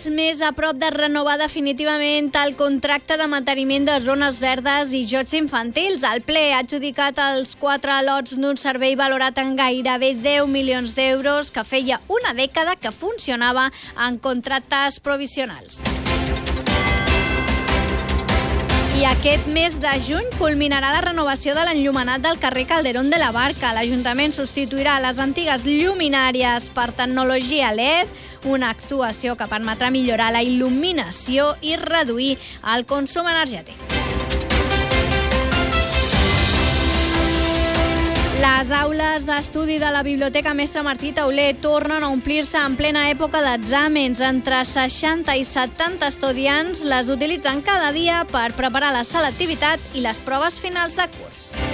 mes més a prop de renovar definitivament el contracte de manteniment de zones verdes i jocs infantils. El ple ha adjudicat els 4 lots d'un servei valorat en gairebé 10 milions d'euros que feia una dècada que funcionava en contractes provisionals. I aquest mes de juny culminarà la renovació de l'enllumenat del carrer Calderón de la Barca. L'Ajuntament substituirà les antigues lluminàries per tecnologia LED, una actuació que permetrà millorar la il·luminació i reduir el consum energètic. Les aules d'estudi de la Biblioteca Mestre Martí Tauler tornen a omplir-se en plena època d'exàmens. Entre 60 i 70 estudiants les utilitzen cada dia per preparar la selectivitat i les proves finals de curs.